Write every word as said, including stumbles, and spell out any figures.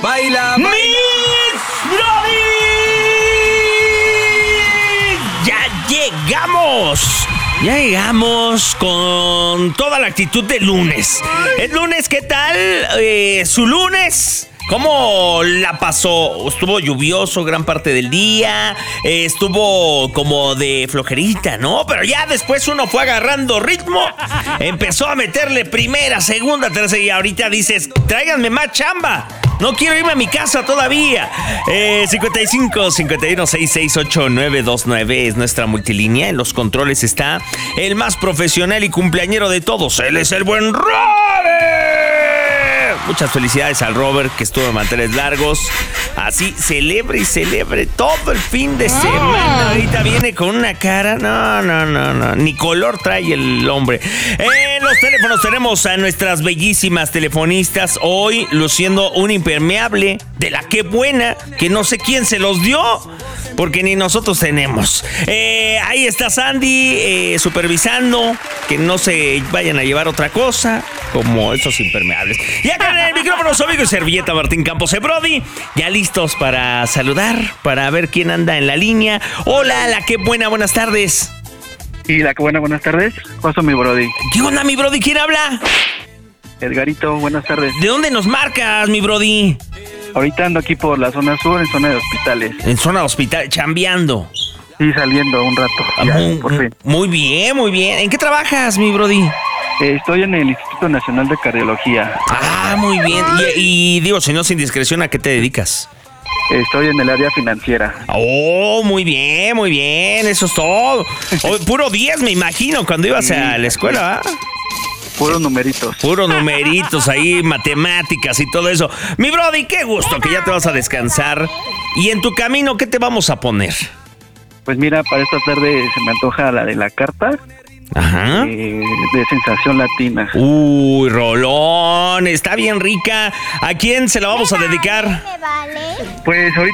Baila, baila. ¡Mis Brody! ¡Ya llegamos! Ya llegamos con toda la actitud de lunes. ¿Es lunes? ¿Qué tal? Eh, ¿Su lunes? ¿Cómo la pasó? Estuvo lluvioso gran parte del día, eh, estuvo como de flojerita, ¿no? Pero ya después uno fue agarrando ritmo, empezó a meterle primera, segunda, tercera y ahorita dices, tráiganme más chamba. No quiero irme a mi casa todavía. Eh, cincuenta y cinco, cincuenta y uno, sesenta y seis, ochenta y nueve veintinueve es nuestra multilínea. En los controles está el más profesional y cumpleañero de todos. Él es el buen Robert. Muchas felicidades al Robert, que estuvo en manteles largos. Así, celebre y celebre todo el fin de semana. Ahorita viene con una cara. No, no, no, no. Ni color trae el hombre. En los teléfonos tenemos a nuestras bellísimas telefonistas. Hoy luciendo un impermeable de la que buena, que no sé quién se los dio, porque ni nosotros tenemos. Eh, ahí está Sandy eh, supervisando que no se vayan a llevar otra cosa, como esos impermeables. Y acá en el micrófono su amigo y servilleta Martín Campos. Eh, Brody, ya listos para saludar, para ver quién anda en la línea. Hola, la que buena, buenas tardes. Y la que buena, buenas tardes. Paso mi Brody. ¿Qué onda, mi Brody? ¿Quién habla? Edgarito, buenas tardes. ¿De dónde nos marcas, mi Brody? Ahorita ando aquí por la zona sur, en zona de hospitales. En zona de hospital, chambeando. Sí, saliendo un rato. Ya, muy, por fin. Muy bien, muy bien. ¿En qué trabajas, mi Brody? Eh, estoy en el Instituto Nacional de Cardiología. Ah, muy bien. Y, y digo, si no, sin discreción, ¿a qué te dedicas? Estoy en el área financiera. Oh, muy bien, muy bien. Eso es todo. Oh, puro diez, me imagino, cuando ibas sí, a la escuela, ¿eh? Puros numeritos. Puros numeritos ahí, matemáticas y todo eso. Mi Brody, qué gusto que ya te vas a descansar. Y en tu camino, ¿qué te vamos a poner? Pues mira, para esta tarde se me antoja la de la carta. Ajá. Eh, de sensación latina. Uy, rolón, está bien rica. ¿A quién se la vamos a dedicar? Pues ahorita